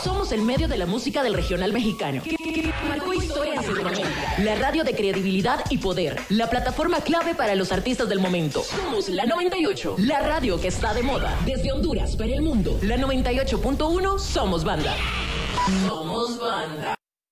Somos el medio de la música del regional mexicano. Que marcó historia en Centroamérica. La radio de credibilidad y poder. La plataforma clave para los artistas del momento. Somos la 98. La radio que está de moda. Desde Honduras para el mundo. La 98.1 Somos Banda. Somos Banda.